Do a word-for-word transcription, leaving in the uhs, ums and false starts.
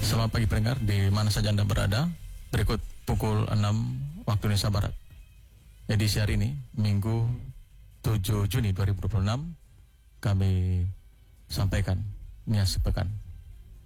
Selamat pagi pendengar di mana saja Anda berada. Berikut pukul enam waktu Indonesia Barat. Edisi hari ini, Minggu tujuh Juni dua ribu dua puluh enam, kami sampaikan Nias Sepekan.